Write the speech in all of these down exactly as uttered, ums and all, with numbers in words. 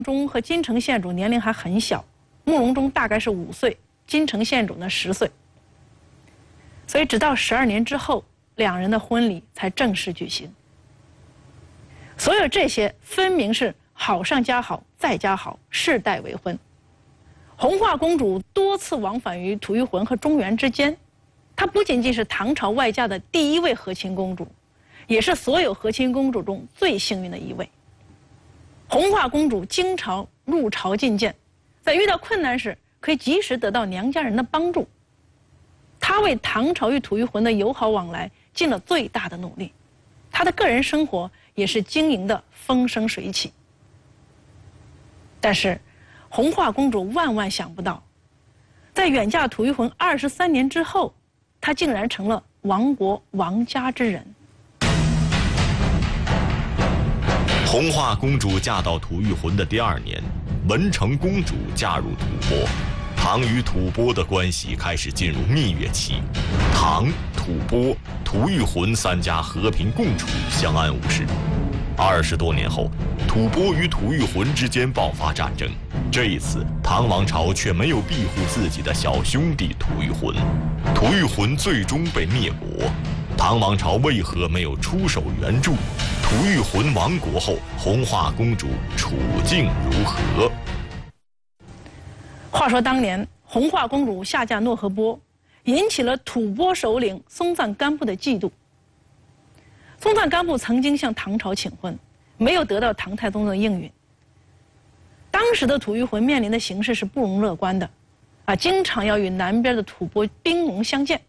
忠和金城县主年龄还很小，慕容忠大概是五岁，金城县主呢十岁。所以直到十二年之后，两人的婚礼才正式举行。所有这些分明是好上加好，再加好，世代为婚。弘化公主多次往返于吐谷浑和中原之间，她不仅仅是唐朝外嫁的第一位和亲公主，也是所有和亲公主中最幸运的一位。弘化公主经常入朝觐见，在遇到困难时可以及时得到娘家人的帮助。她为唐朝与吐谷浑的友好往来尽了最大的努力，她的个人生活也是经营的风生水起。但是弘化公主万万想不到，在远嫁吐谷浑二十三年之后，她竟然成了亡国亡家之人。 弘化公主嫁到吐谷浑的第二年，文成公主嫁入吐蕃，唐与吐蕃的关系开始进入蜜月期。唐、吐蕃、吐谷浑三家和平共处，相安无事。二十多年后，吐蕃与吐谷浑之间爆发战争，这一次唐王朝却没有庇护自己的小兄弟吐谷浑，吐谷浑最终被灭国。唐王朝为何没有出手援助？吐谷浑亡国后，弘化公主处境如何？ 话说当年弘化公主下嫁诺河波，引起了吐蕃首领松赞干布的嫉妒。松赞干布曾经向唐朝请婚，没有得到唐太宗的应允。当时的吐谷浑面临的形势是不容乐观的，啊，经常要与南边的吐蕃兵戎相见。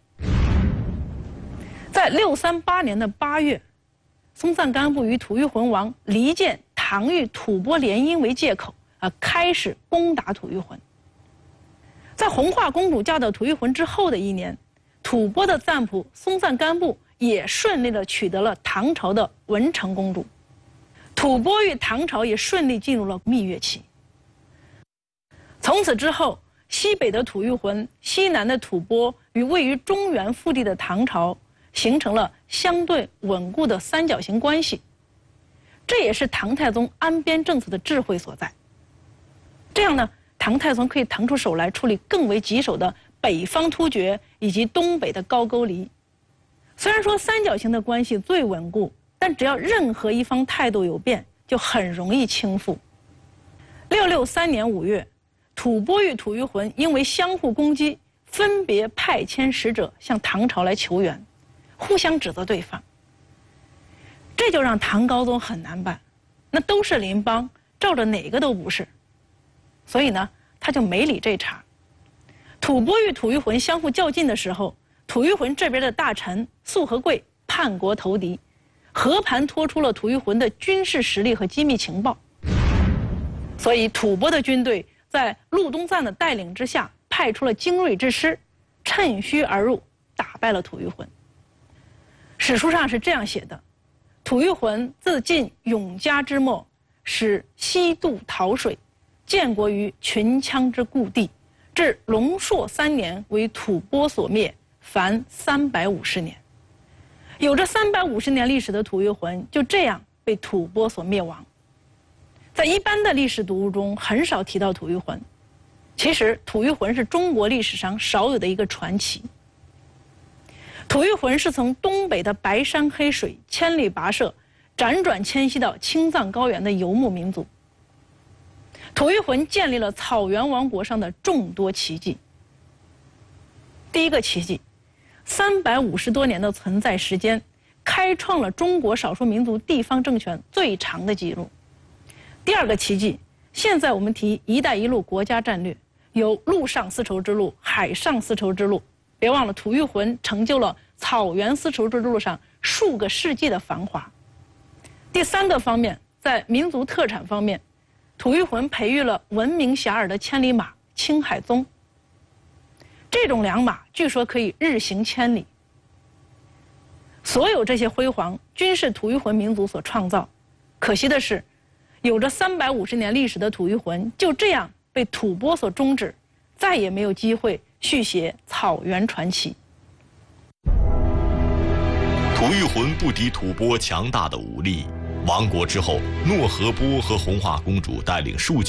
在六三八年的八月，松赞干布与吐谷浑王离间唐与吐蕃联姻为借口，啊，开始攻打吐谷浑。在弘化公主嫁到吐谷浑之后的一年，吐蕃的赞普松赞干布也顺利地取得了唐朝的文成公主，吐蕃与唐朝也顺利进入了蜜月期。从此之后，西北的吐谷浑、西南的吐蕃与位于中原腹地的唐朝形成了相对稳固的三角形关系，这也是唐太宗安边政策的智慧所在。这样呢，唐太宗可以腾出手来处理更为棘手的北方突厥以及东北的高句丽。虽然说三角形的关系最稳固，但只要任何一方态度有变，就很容易倾覆。六六三年五月，吐蕃与吐谷浑因为相互攻击，分别派遣使者向唐朝来求援，互相指责对方。这就让唐高宗很难办，那都是邻邦，照着哪个都不是。所以呢，他就没理这茬。吐蕃与吐谷浑相互较劲的时候，吐谷浑这边的大臣素和贵叛国投敌，和盘托出了吐谷浑的军事实力和机密情报。所以吐蕃的军队在陆东赞的带领之下，派出了精锐之师，趁虚而入，打败了吐谷浑。史书上是这样写的：吐谷浑自晋永嘉之末，使西渡讨水，建国于群羌之故地，至龙朔三年为吐蕃所灭，凡三百五十年。有着三百五十年历史的吐谷浑就这样被吐蕃所灭亡。在一般的历史读物中很少提到吐谷浑，其实吐谷浑是中国历史上少有的一个传奇。吐谷浑是从东北的白山黑水千里跋涉，辗转迁徙到青藏高原的游牧民族。吐谷浑建立了草原王国上的众多奇迹。第一个奇迹，三百五十多年的存在时间，开创了中国少数民族地方政权最长的记录。第二个奇迹，现在我们提“一带一路”国家战略，有陆上丝绸之路、海上丝绸之路。别忘了，吐谷浑成就了草原丝绸之路上数个世纪的繁华。第三个方面，在民族特产方面，吐谷浑培育了闻名遐迩的千里马青海宗。这种良马据说可以日行千里。所有这些辉煌均是吐谷浑民族所创造。可惜的是，有着三百五十年历史的吐谷浑就这样被吐蕃所终止，再也没有机会续写草原传奇。 吐谷浑不敌吐蕃强大的武力，亡国之后，诺河波和弘化公主带领数